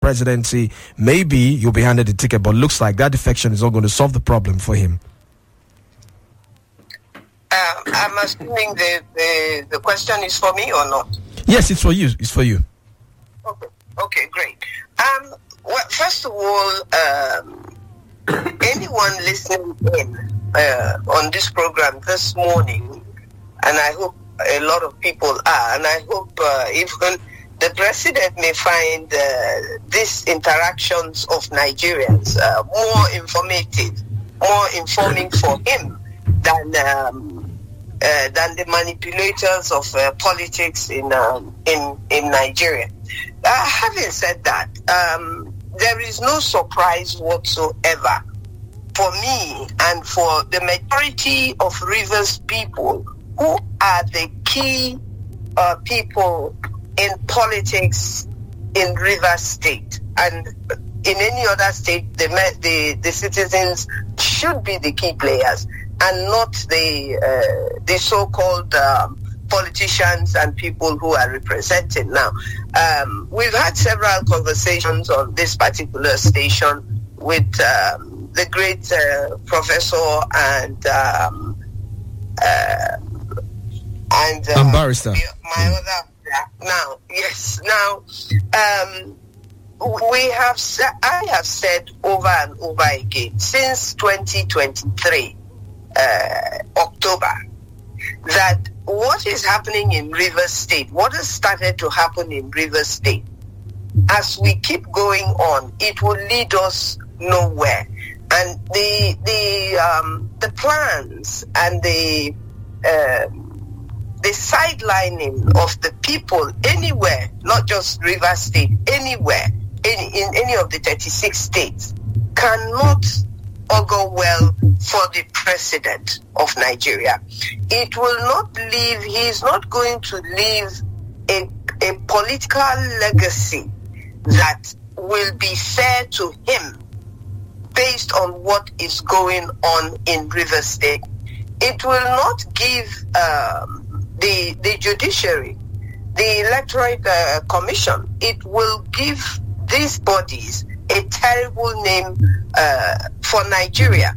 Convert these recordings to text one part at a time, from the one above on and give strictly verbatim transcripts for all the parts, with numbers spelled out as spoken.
presidency, maybe you'll be handed the ticket, but looks like that defection is not going to solve the problem for him. Um, I'm assuming the, the, the question is for me or not? Yes, it's for you. It's for you. Okay, okay, great. Um, well, first of all, um, anyone listening in uh, on this program this morning, and I hope a lot of people are, and I hope uh, even the president may find uh, these interactions of Nigerians uh, more informative, more informing for him than um, uh, than the manipulators of uh, politics in um, in in Nigeria. Uh, having said that, um, there is no surprise whatsoever for me and for the majority of Rivers people, who are the key uh, people in politics in Rivers State, and in any other state, the the, the citizens should be the key players and not the uh, the so-called um, politicians and people who are represented now. Um, we've had several conversations on this particular station with um, the great uh, professor and um, uh, and uh, I'm barrister. My mm. other now, yes, now um, we have. I have said over and over again since twenty twenty-three uh, October that what is happening in Rivers State, what has started to happen in Rivers State, as we keep going on, it will lead us nowhere. And the the um, the plans and the uh, the sidelining of the people anywhere, not just Rivers State, anywhere, any, in any of the thirty-six states, cannot augur well for the president of Nigeria. It will not leave, he is not going to leave a, a political legacy that will be fair to him based on what is going on in Rivers State. It will not give um, the the judiciary, the electoral uh, commission, it will give these bodies a terrible name uh, for Nigeria.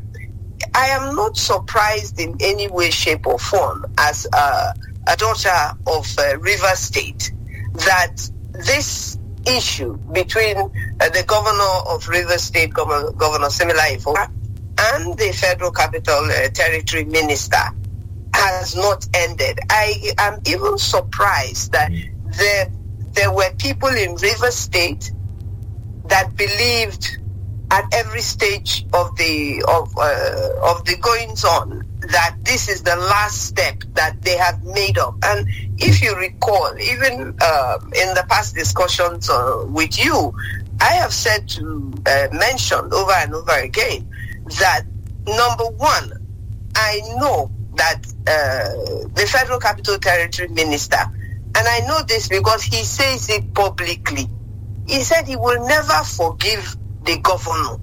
I am not surprised in any way, shape or form as uh, a daughter of uh, Rivers State that this issue between uh, the governor of Rivers State, Governor, Governor Similayo, and the Federal Capital uh, Territory Minister has not ended. I am even surprised that there, there were people in Rivers State that believed at every stage of the of uh, of the goings on that this is the last step that they have made up. And if you recall, even uh, in the past discussions uh, with you, I have said to uh, mentioned over and over again that number one, I know that uh, the Federal Capital Territory Minister, and I know this because he says it publicly, he said he will never forgive the governor.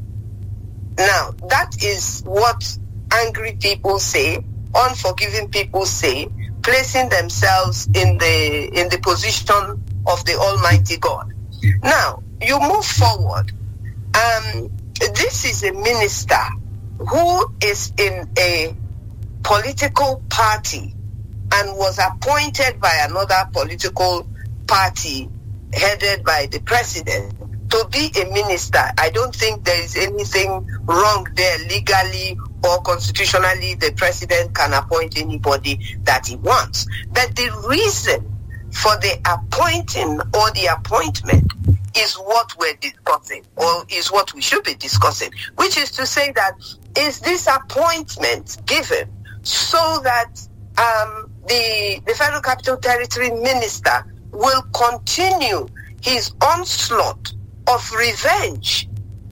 Now, that is what angry people say, unforgiving people say, placing themselves in the in the position of the Almighty God. Now, you move forward. Um, this is a minister who is in a political party and was appointed by another political party headed by the president to be a minister. I don't think there is anything wrong there legally or constitutionally. The president can appoint anybody that he wants. But the reason for the appointing or the appointment is what we're discussing, or is what we should be discussing, which is to say that is this appointment given so that um, the, the Federal Capital Territory Minister will continue his onslaught of revenge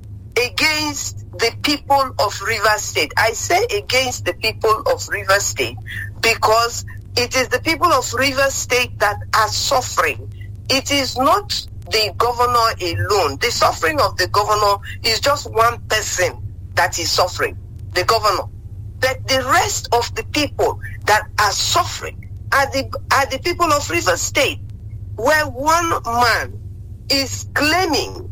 against the people of Rivers State. I say against the people of Rivers State because it is the people of Rivers State that are suffering. It is not the governor alone. The suffering of the governor is just one person that is suffering, the governor. But the rest of the people that are suffering are the, are the people of Rivers State, where one man is claiming